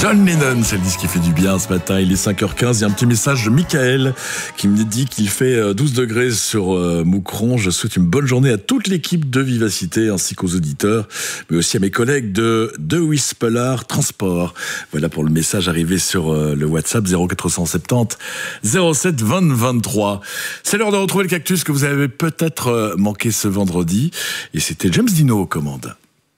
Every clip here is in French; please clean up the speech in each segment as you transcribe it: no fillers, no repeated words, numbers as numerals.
John Lennon, c'est le disque qui fait du bien ce matin. Il est 5h15. Il y a un petit message de Michael qui me dit qu'il fait 12 degrés sur Moucron. Je souhaite une bonne journée à toute l'équipe de Vivacité ainsi qu'aux auditeurs, mais aussi à mes collègues de Wispelar Transport. Voilà pour le message arrivé sur le WhatsApp 0470 07 20 23. C'est l'heure de retrouver le cactus que vous avez peut-être manqué ce vendredi. Et c'était James Dino aux commandes.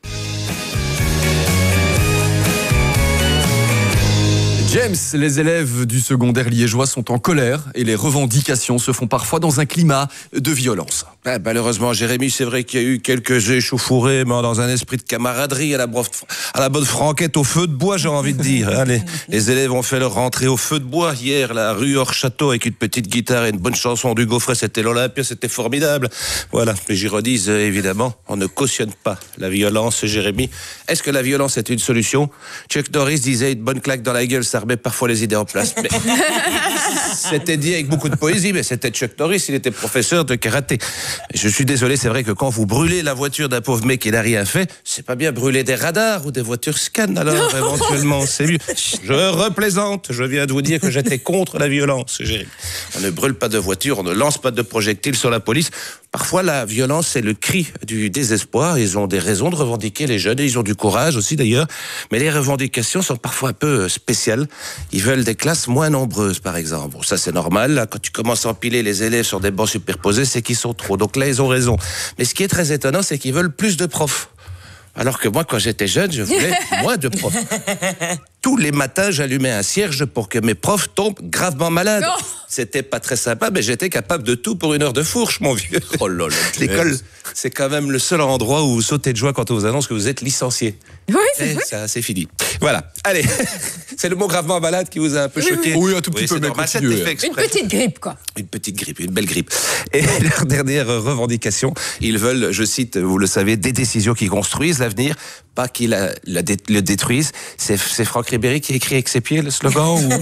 James, les élèves du secondaire liégeois sont en colère et les revendications se font parfois dans un climat de violence. Malheureusement, Jérémy, c'est vrai qu'il y a eu quelques échauffourées, mais dans un esprit de camaraderie, à la bonne franquette, au feu de bois, j'ai envie de dire. Les élèves ont fait leur rentrée au feu de bois hier, la rue hors château, avec une petite guitare et une bonne chanson du Gaufret. C'était l'Olympia, c'était formidable. Voilà, mais j'y redise, évidemment, on ne cautionne pas la violence, Jérémy. Est-ce que la violence est une solution? Chuck Norris disait une bonne claque dans la gueule, ça remet parfois les idées en place. Mais c'était dit avec beaucoup de poésie, mais c'était Chuck Norris, il était professeur de karaté. Je suis désolé, c'est vrai que quand vous brûlez la voiture d'un pauvre mec qui n'a rien fait, c'est pas bien brûler des radars ou des voitures scan, alors éventuellement c'est mieux. Je replaisante, je viens de vous dire que j'étais contre la violence, Jérémy. On ne brûle pas de voiture, on ne lance pas de projectiles sur la police. Parfois, la violence, c'est le cri du désespoir. Ils ont des raisons de revendiquer, les jeunes, et ils ont du courage aussi d'ailleurs. Mais les revendications sont parfois un peu spéciales. Ils veulent des classes moins nombreuses, par exemple. Bon, ça, c'est normal. Là, quand tu commences à empiler les élèves sur des bancs superposés, c'est qu'ils sont trop. Donc là, ils ont raison. Mais ce qui est très étonnant, c'est qu'ils veulent plus de profs. Alors que moi, quand j'étais jeune, je voulais moins de profs. Tous les matins, j'allumais un cierge pour que mes profs tombent gravement malades. Oh, c'était pas très sympa, mais j'étais capable de tout pour une heure de fourche, mon vieux. Oh là là. L'école, c'est quand même le seul endroit où vous sautez de joie quand on vous annonce que vous êtes licencié. Oui, c'est vrai. Ça, c'est fini. Voilà. Allez, c'est le mot gravement malade qui vous a un peu choqué. Oui, un tout petit peu, mais continue. Une petite grippe, quoi. Une petite grippe, une belle grippe. Et leur dernière revendication, ils veulent, je cite, vous le savez, des décisions qui construisent l'avenir, pas qui le détruisent. C'est Franck Ribéry qui écrit avec ses pieds le slogan ou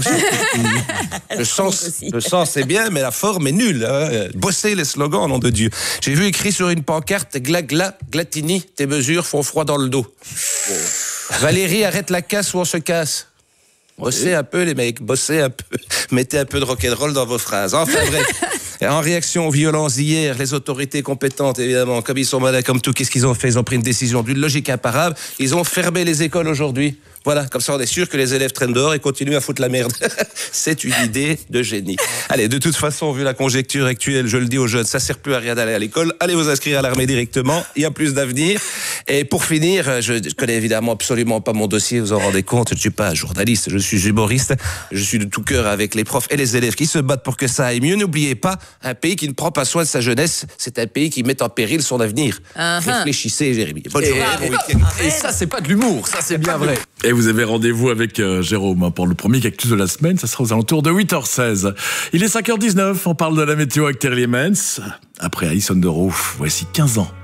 le sens c'est bien, mais la forme est nulle. Hein. Bossez les slogans, nom de Dieu. J'ai vu écrit sur une pancarte Glagla, Glatini, tes mesures font froid dans le dos. Oh. Valérie, arrête la casse ou on se casse. Bossez un peu les mecs, bossez un peu. Mettez un peu de rock'n'roll dans vos phrases. Enfin bref. En réaction aux violences d'hier, les autorités compétentes, évidemment, comme ils sont malades comme tout, qu'est-ce qu'ils ont fait? Ils ont pris une décision d'une logique imparable. Ils ont fermé les écoles aujourd'hui. Voilà, comme ça on est sûr que les élèves traînent dehors et continuent à foutre la merde. C'est une idée de génie. Allez, de toute façon, vu la conjecture actuelle, je le dis aux jeunes, ça sert plus à rien d'aller à l'école. Allez vous inscrire à l'armée directement, il y a plus d'avenir. Et pour finir, je connais évidemment absolument pas mon dossier, vous en rendez compte, je ne suis pas journaliste, je suis humoriste. Je suis de tout cœur avec les profs et les élèves qui se battent pour que ça aille mieux. N'oubliez pas, un pays qui ne prend pas soin de sa jeunesse, c'est un pays qui met en péril son avenir. Réfléchissez, Jérémy. Bonne journée, bon week-end. Et ça, c'est pas de l'humour, ça c'est bien vrai. Et vous avez rendez-vous avec Jérôme pour le premier cactus de la semaine. Ça sera aux alentours de 8h16. Il est 5h19. On parle de la météo avec Terry Lemens. Après Alison Deroux, voici 15 ans.